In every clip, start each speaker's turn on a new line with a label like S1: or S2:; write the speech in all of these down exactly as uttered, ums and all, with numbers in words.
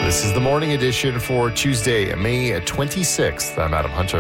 S1: This is the morning edition for Tuesday, May twenty-sixth. I'm Adam Hunter.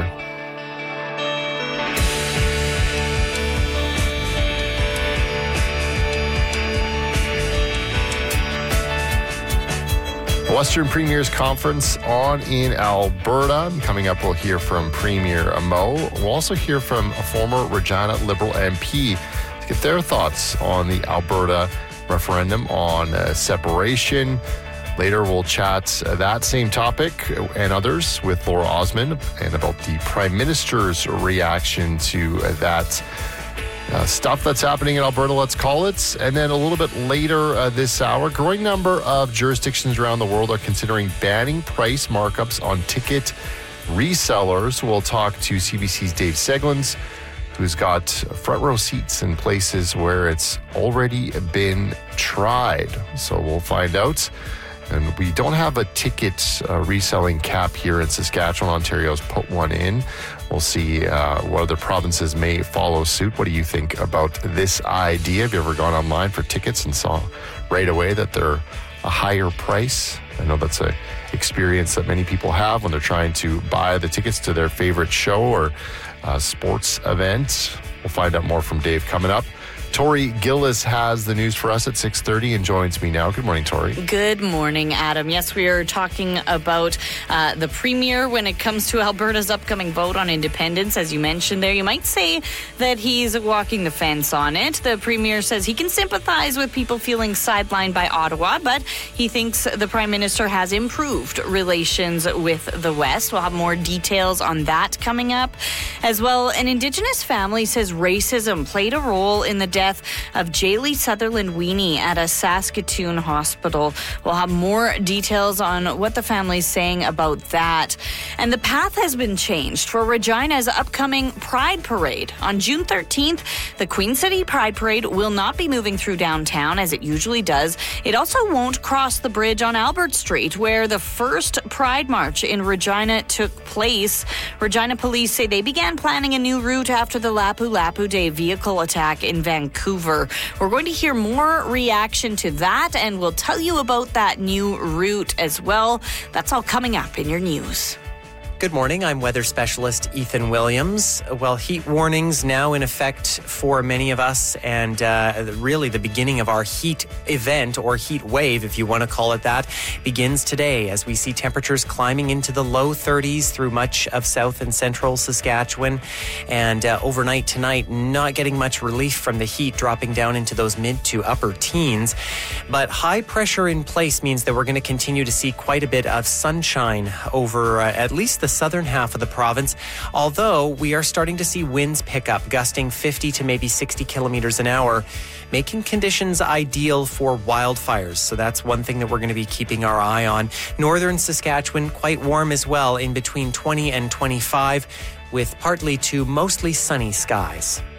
S1: Western Premiers Conference on in Alberta. Coming up, we'll hear from Premier Moe. We'll also hear from a former Regina Liberal M P to get their thoughts on the Alberta referendum on uh, separation. Later, we'll chat uh, that same topic and others with Laura Osman and about the Prime Minister's reaction to uh, that Uh, stuff that's happening in Alberta, let's call it. And then a little bit later uh, this hour, a growing number of jurisdictions around the world are considering banning price markups on ticket resellers. We'll talk to C B C's Dave Seglins, who's got front row seats in places where it's already been tried. So we'll find out. And we don't have a ticket uh, reselling cap here in Saskatchewan. Ontario's put one in. We'll see uh, what other provinces may follow suit. What do you think about this idea? Have you ever gone online for tickets and saw right away that they're a higher price? I know that's an experience that many people have when they're trying to buy the tickets to their favorite show or uh, sports event. We'll find out more from Dave coming up. Tori Gillis has the news for us at six thirty and joins me now. Good morning, Tori.
S2: Good morning, Adam. Yes, we are talking about uh, the Premier when it comes to Alberta's upcoming vote on independence. As you mentioned there, you might say that he's walking the fence on it. The Premier says he can sympathize with people feeling sidelined by Ottawa, but he thinks the Prime Minister has improved relations with the West. We'll have more details on that coming up. As well, an Indigenous family says racism played a role in the death of Jaylee Sutherland Weenie at a Saskatoon hospital. We'll have more details on what the family's saying about that. And the path has been changed for Regina's upcoming Pride Parade. On June thirteenth, the Queen City Pride Parade will not be moving through downtown as it usually does. It also won't cross the bridge on Albert Street, where the first Pride March in Regina took place. Regina police say they began planning a new route after the Lapu Lapu Day vehicle attack in Vancouver. Vancouver. We're going to hear more reaction to that, and we'll tell you about that new route as well. That's all coming up in your news.
S3: Good morning. I'm weather specialist Ethan Williams. Well, heat warnings now in effect for many of us, and uh, really the beginning of our heat event, or heat wave, if you want to call it that, begins today as we see temperatures climbing into the low thirties through much of south and central Saskatchewan. And uh, overnight tonight, not getting much relief from the heat, dropping down into those mid to upper teens. But high pressure in place means that we're going to continue to see quite a bit of sunshine over uh, at least the southern half of the province, although we are starting to see winds pick up, gusting fifty to maybe sixty kilometers an hour, making conditions ideal for wildfires. So that's one thing that we're going to be keeping our eye on. Northern Saskatchewan, quite warm as well, in between twenty and twenty-five, with partly to mostly sunny skies.